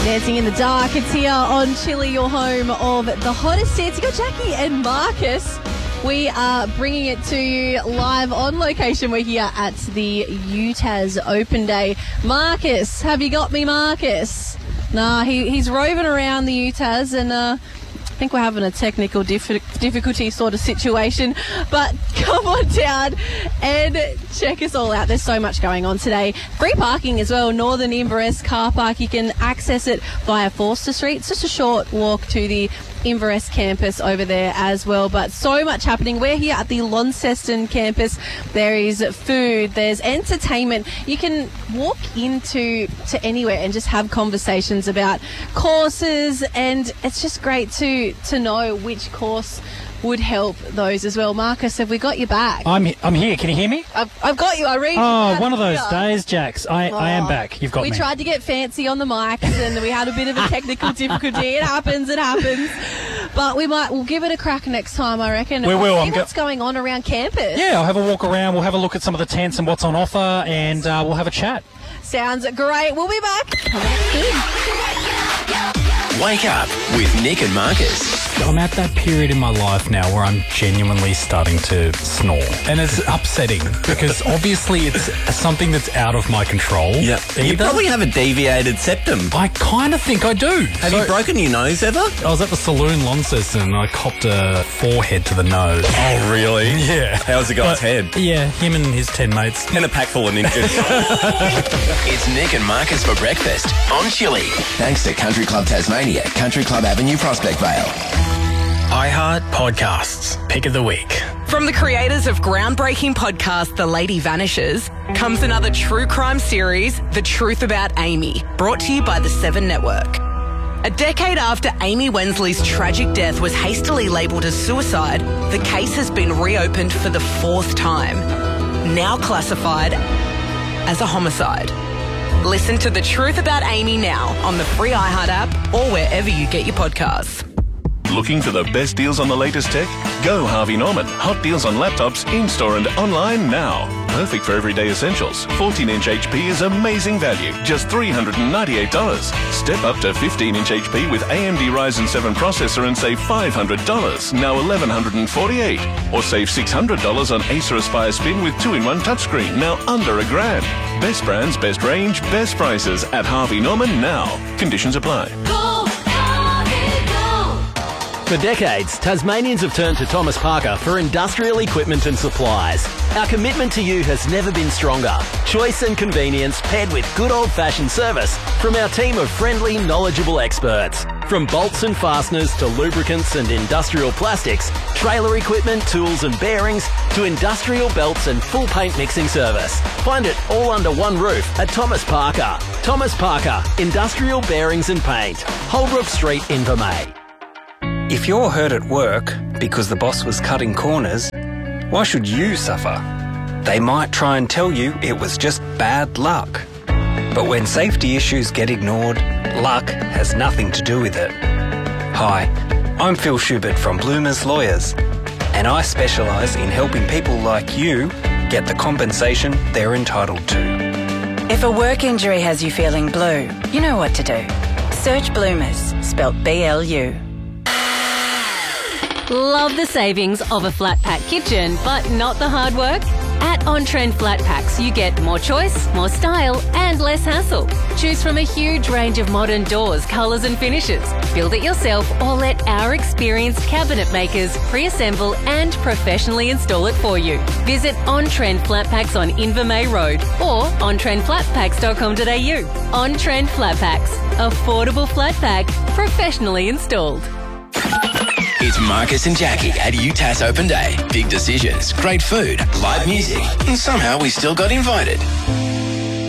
Dancing in the Dark. It's here on Chili, your home of the hottest hits. You got Jackie and Marcus. We are bringing it to you live on location. We're here at the UTAS Open Day. Marcus, have you got me, Marcus? Nah, he's roving around the UTAS and I think we're having a technical difficulty sort of situation, but come on down and check us all out. There's so much going on today. Free parking as well. Northern Inverness car park. You can access it via Forster Street. It's just a short walk to the Inverness campus over there as well, but so much happening. We're here at the Launceston campus. There is food, there's entertainment. You can walk into anywhere and just have conversations about courses, and it's just great to know which course would help those as well. Marcus, have we got you back? I'm here. Can you hear me? I've got you. I read you. Oh, one of those days, Jax. I am back. You've got me. We tried to get fancy on the mics and we had a bit of a technical difficulty. It happens. But we'll give it a crack next time, I reckon. We will. See what's going on around campus. Yeah, I'll have a walk around. We'll have a look at some of the tents and what's on offer, and we'll have a chat. Sounds great. We'll be back. Wake up with Nick and Marcus. I'm at that period in my life now where I'm genuinely starting to snore. And it's upsetting because obviously it's something that's out of my control. Yeah. You probably have a deviated septum. I kind of think I do. Have you broken your nose ever? I was at the saloon Launceston and I copped a forehead to the nose. Oh, really? Yeah. How's the guy's head? Yeah, him and his 10 mates. And a pack full of ninjas. It's Nick and Marcus for breakfast on Chili. Thanks to Country Club Tasmania, Country Club Avenue, Prospect Vale. iHeart Podcasts, Pick of the Week. From the creators of groundbreaking podcast The Lady Vanishes comes another true crime series, The Truth About Amy, brought to you by the Seven Network. A decade after Amy Wensley's tragic death was hastily labelled as suicide, the case has been reopened for the fourth time, now classified as a homicide. Listen to The Truth About Amy now on the free iHeart app or wherever you get your podcasts. Looking for the best deals on the latest tech? Go Harvey Norman. Hot deals on laptops in-store and online now. Perfect for everyday essentials. 14-inch HP is amazing value, just $398. Step up to 15-inch HP with AMD Ryzen 7 processor and save $500, now $1,148. Or save $600 on Acer Aspire Spin with 2-in-1 touchscreen, now under $1,000. Best brands, best range, best prices at Harvey Norman now. Conditions apply. For decades, Tasmanians have turned to Thomas Parker for industrial equipment and supplies. Our commitment to you has never been stronger. Choice and convenience paired with good old-fashioned service from our team of friendly, knowledgeable experts. From bolts and fasteners to lubricants and industrial plastics, trailer equipment, tools and bearings, to industrial belts and full paint mixing service. Find it all under one roof at Thomas Parker. Thomas Parker, Industrial Bearings and Paint. Holbrook Street, Invermay. If you're hurt at work because the boss was cutting corners, why should you suffer? They might try and tell you it was just bad luck. But when safety issues get ignored, luck has nothing to do with it. Hi, I'm Phil Schubert from Bloomers Lawyers, and I specialise in helping people like you get the compensation they're entitled to. If a work injury has you feeling blue, you know what to do. Search Bloomers, spelt B-L-U. Love the savings of a flat pack kitchen, but not the hard work? At On Trend Flat Packs, you get more choice, more style, and less hassle. Choose from a huge range of modern doors, colours and finishes. Build it yourself or let our experienced cabinet makers pre-assemble and professionally install it for you. Visit On Trend Flat Packs on Invermay Road or ontrendflatpacks.com.au. On Trend Flat Packs. Affordable flat pack, professionally installed. It's Marcus and Jackie at UTAS Open Day. Big decisions, great food, live music, and somehow we still got invited.